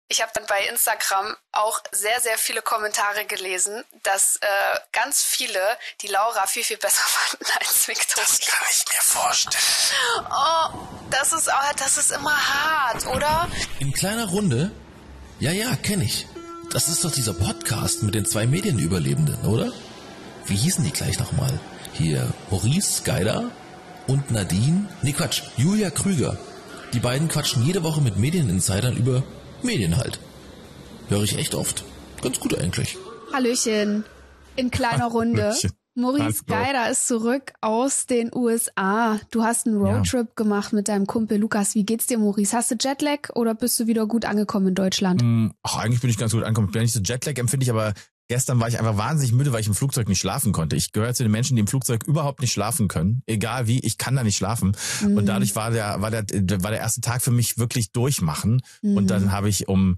Ich habe dann bei Instagram auch sehr, sehr viele Kommentare gelesen, dass ganz viele die Laura viel, viel besser fanden als Victoria. Das kann ich mir vorstellen. Oh, das ist immer hart, oder? In kleiner Runde? Ja, kenn ich. Das ist doch dieser Podcast mit den 2 Medienüberlebenden, oder? Wie hießen die gleich nochmal? Hier, Maurice Geider und Nadine? Nee, Quatsch, Julia Krüger. Die beiden quatschen jede Woche mit Medieninsidern über Medien halt. Höre ich echt oft. Ganz gut eigentlich. Hallöchen. In kleiner Runde. Hallöchen. Maurice Geider ist zurück aus den USA. Du hast einen Roadtrip gemacht mit deinem Kumpel Lukas. Wie geht's dir, Maurice? Hast du Jetlag oder bist du wieder gut angekommen in Deutschland? Eigentlich bin ich ganz gut angekommen. Ich bin nicht so Jetlag empfinde ich, aber gestern war ich einfach wahnsinnig müde, weil ich im Flugzeug nicht schlafen konnte. Ich gehöre zu den Menschen, die im Flugzeug überhaupt nicht schlafen können. Egal wie, ich kann da nicht schlafen. Und dadurch war der erste Tag für mich wirklich durchmachen. Und dann habe ich um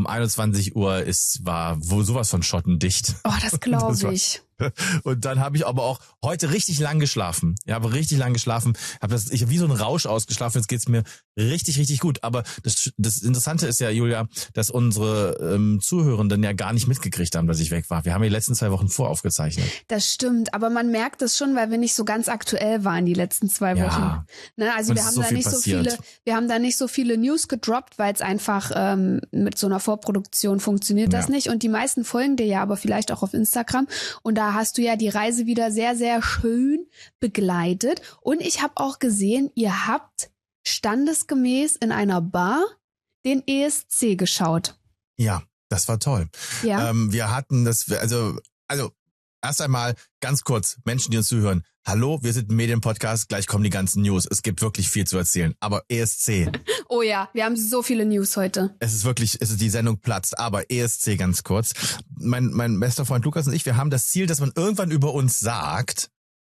21 Uhr war sowas von schottendicht. Oh, das glaube ich. Und dann habe ich aber auch heute richtig lang geschlafen. Ich habe richtig lang geschlafen. Ich habe wie so einen Rausch ausgeschlafen. Jetzt geht's mir richtig, richtig gut. Aber das Interessante ist ja, Julia, dass unsere Zuhörenden ja gar nicht mitgekriegt haben, dass ich weg war. Wir haben die letzten 2 Wochen voraufgezeichnet. Das stimmt, aber man merkt es schon, weil wir nicht so ganz aktuell waren die letzten 2 Wochen. Ne, also wir haben da nicht so viele News gedroppt, weil es einfach mit so einer Vorproduktion funktioniert das nicht. Und die meisten folgen dir ja aber vielleicht auch auf Instagram. Und da hast du ja die Reise wieder sehr, sehr schön begleitet. Und ich habe auch gesehen, ihr habt standesgemäß in einer Bar den ESC geschaut. Ja, das war toll. Ja. Wir hatten also erst einmal ganz kurz, Menschen, die uns zuhören. Hallo, wir sind ein Medienpodcast, gleich kommen die ganzen News. Es gibt wirklich viel zu erzählen. Aber ESC. Oh ja, wir haben so viele News heute. Die Sendung platzt, aber ESC ganz kurz. Mein bester Freund Lukas und ich, wir haben das Ziel, dass man irgendwann über uns sagt,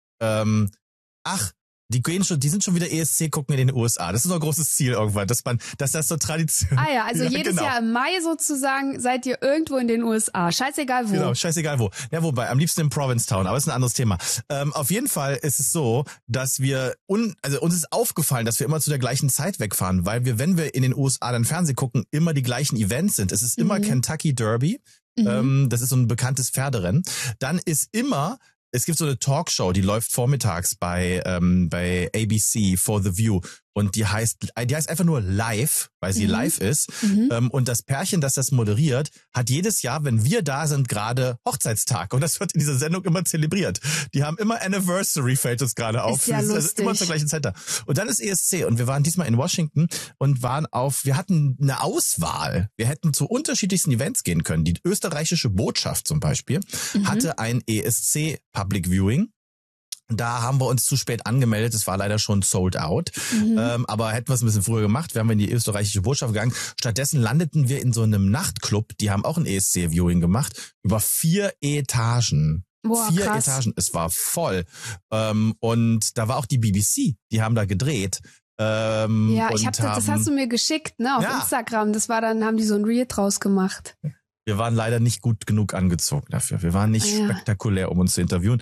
die sind schon wieder ESC gucken in den USA. Das ist unser großes Ziel irgendwann, dass das so Tradition. Ah ja, also jedes Jahr im Mai sozusagen seid ihr irgendwo in den USA. Scheißegal wo. Genau, scheißegal wo. Ja, wobei, am liebsten in Provincetown, aber ist ein anderes Thema. Auf jeden Fall ist es so, dass uns ist aufgefallen, dass wir immer zu der gleichen Zeit wegfahren, weil wenn wir in den USA dann Fernsehen gucken, immer die gleichen Events sind. Es ist immer Kentucky Derby. Das ist so ein bekanntes Pferderennen. Dann ist es gibt so eine Talkshow, die läuft vormittags bei ABC for the View und die heißt einfach nur Live, weil sie live ist. Und das Pärchen, das moderiert, hat jedes Jahr, wenn wir da sind, gerade Hochzeitstag und das wird in dieser Sendung immer zelebriert. Die haben immer Anniversary, fällt uns gerade auf. Ist ja lustig. Also immer zur gleichen Zeit da. Und dann ist ESC und wir waren diesmal in Washington und wir hatten eine Auswahl. Wir hätten zu unterschiedlichsten Events gehen können. Die österreichische Botschaft zum Beispiel hatte ein ESC Public Viewing. Da haben wir uns zu spät angemeldet, es war leider schon sold out, aber hätten wir es ein bisschen früher gemacht, wären wir in die österreichische Botschaft gegangen. Stattdessen landeten wir in so einem Nachtclub, die haben auch ein ESC-Viewing gemacht, über 4 Etagen. Boah, 4 krass. Etagen, es war voll. Und da war auch die BBC, die haben da gedreht. Das hast du mir geschickt, ne, auf Instagram. Das war dann, haben die so ein Reel draus gemacht. Wir waren leider nicht gut genug angezogen dafür. Wir waren nicht spektakulär, um uns zu interviewen.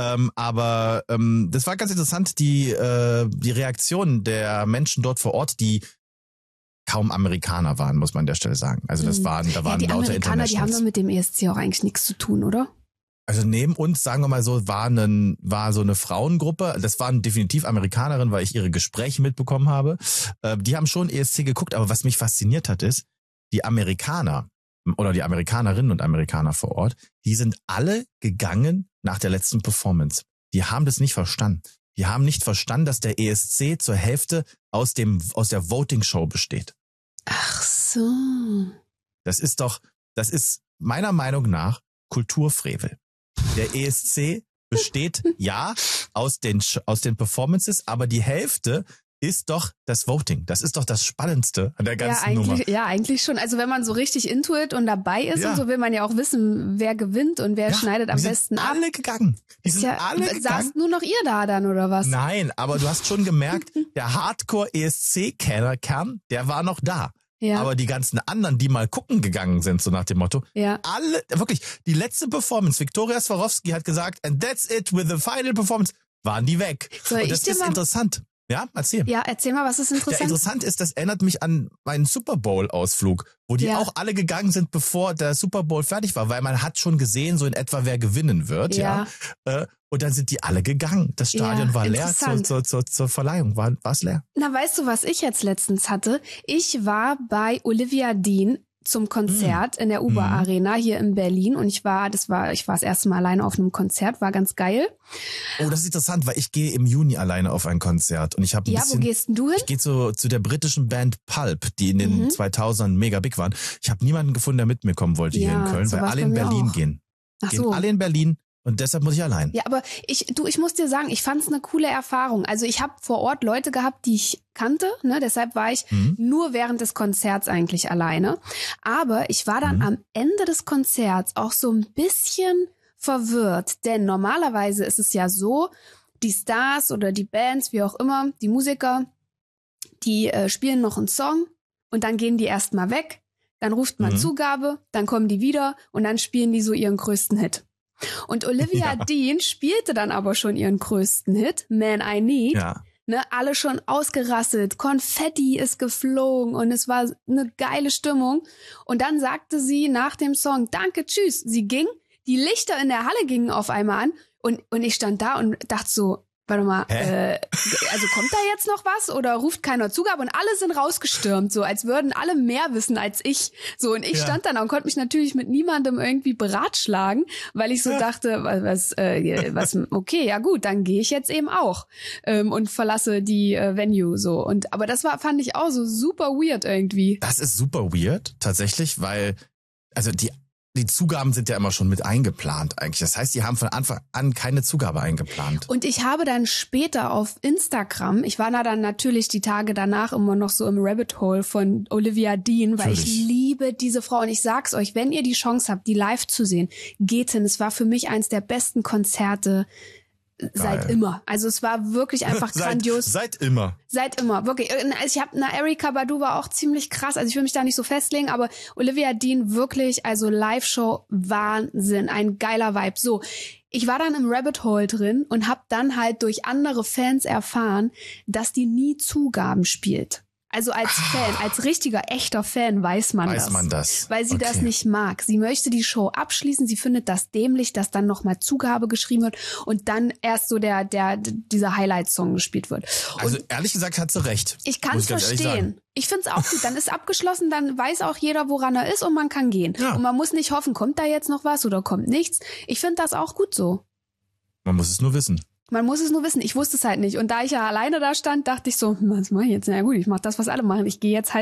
Aber das war ganz interessant, die Reaktion der Menschen dort vor Ort, die kaum Amerikaner waren, muss man an der Stelle sagen. Also da waren die lauter Amerikaner, Internationals. die haben doch mit dem ESC auch eigentlich nichts zu tun, oder? Also neben uns, sagen wir mal so, war so eine Frauengruppe. Das waren definitiv Amerikanerinnen, weil ich ihre Gespräche mitbekommen habe. Die haben schon ESC geguckt, aber was mich fasziniert hat, ist, die Amerikaner oder die Amerikanerinnen und Amerikaner vor Ort, die sind alle gegangen nach der letzten Performance. Die haben das nicht verstanden. Die haben nicht verstanden, dass der ESC zur Hälfte aus der Voting-Show besteht. Ach so. Das ist meiner Meinung nach Kulturfrevel. Der ESC besteht aus den Performances, aber die Hälfte ist doch das Voting. Das ist doch das Spannendste an der ganzen Nummer. Ja, eigentlich schon. Also wenn man so richtig into it und dabei ist und so, will man ja auch wissen, wer gewinnt und wer schneidet am besten ab. Alle gegangen. Die sind alle gegangen. Saßt nur noch ihr da dann, oder was? Nein, aber du hast schon gemerkt, der Hardcore-ESC-Kern, der war noch da. Ja. Aber die ganzen anderen, die mal gucken gegangen sind, so nach dem Motto, alle, wirklich, die letzte Performance, Viktoria Swarovski hat gesagt, and that's it with the final performance, waren die weg. Und das ist interessant. Ja, erzähl. Ja, erzähl mal, was ist interessant? Ja, interessant ist, das erinnert mich an meinen Super Bowl-Ausflug, wo die auch alle gegangen sind, bevor der Super Bowl fertig war, weil man hat schon gesehen, so in etwa, wer gewinnen wird. Ja. Und dann sind die alle gegangen. Das Stadion war leer zur Verleihung. War es leer? Na, weißt du, was ich jetzt letztens hatte? Ich war bei Olivia Dean zum Konzert in der Uber Arena hier in Berlin und ich war das erste Mal alleine auf einem Konzert, war ganz geil. Oh, das ist interessant, weil ich gehe im Juni alleine auf ein Konzert und ich habe wo gehst denn du hin? Ich gehe zu der britischen Band Pulp, die in den 2000ern mega big waren. Ich habe niemanden gefunden, der mit mir kommen wollte hier in Köln, weil alle in Berlin gehen. Ach so. Gehen alle in Berlin. Und deshalb muss ich allein. Ja, aber ich muss dir sagen, ich fand's eine coole Erfahrung. Also ich habe vor Ort Leute gehabt, die ich kannte, ne? Deshalb war ich nur während des Konzerts eigentlich alleine. Aber ich war dann am Ende des Konzerts auch so ein bisschen verwirrt. Denn normalerweise ist es ja so, die Stars oder die Bands, wie auch immer, die Musiker, die spielen noch einen Song und dann gehen die erstmal weg. Dann ruft man Zugabe, dann kommen die wieder und dann spielen die so ihren größten Hit. Und Olivia Dean spielte dann aber schon ihren größten Hit, Man I Need. Ja. Ne, alle schon ausgerasselt, Konfetti ist geflogen und es war eine geile Stimmung. Und dann sagte sie nach dem Song, danke, tschüss. Sie ging, die Lichter in der Halle gingen auf einmal an und ich stand da und dachte so, warte mal, also kommt da jetzt noch was oder ruft keiner Zugabe? Und alle sind rausgestürmt, so als würden alle mehr wissen als ich. So, und ich stand dann und konnte mich natürlich mit niemandem irgendwie beratschlagen, weil ich so dachte, okay, ja gut, dann gehe ich jetzt eben auch und verlasse die Venue so. Aber das fand ich auch so super weird irgendwie. Das ist super weird, tatsächlich, weil also die Zugaben sind ja immer schon mit eingeplant eigentlich. Das heißt, die haben von Anfang an keine Zugabe eingeplant. Und ich habe dann später auf Instagram, ich war da dann natürlich die Tage danach immer noch so im Rabbit Hole von Olivia Dean, weil ich liebe diese Frau. Und ich sag's euch, wenn ihr die Chance habt, die live zu sehen, geht hin. Es war für mich eins der besten Konzerte seit immer. Also es war wirklich einfach grandios. Seit immer. Seit immer, wirklich. Ich habe Erykah Badu war auch ziemlich krass. Also ich will mich da nicht so festlegen, aber Olivia Dean wirklich, also Live-Show, Wahnsinn, ein geiler Vibe. So, ich war dann im Rabbit Hole drin und habe dann halt durch andere Fans erfahren, dass die nie Zugaben spielt. Also als Fan, als richtiger, echter Fan weiß man das. Weil sie das nicht mag. Sie möchte die Show abschließen. Sie findet das dämlich, dass dann nochmal Zugabe geschrieben wird und dann erst so dieser Highlight-Song gespielt wird. Also ehrlich gesagt hat sie recht. Ich kann es verstehen. Ich find's auch gut. Dann ist abgeschlossen, dann weiß auch jeder, woran er ist und man kann gehen. Ja. Und man muss nicht hoffen, kommt da jetzt noch was oder kommt nichts. Ich finde das auch gut so. Man muss es nur wissen. Man muss es nur wissen. Ich wusste es halt nicht. Und da ich ja alleine da stand, dachte ich so, was mache ich jetzt? Na gut, ich mache das, was alle machen. Ich gehe jetzt halt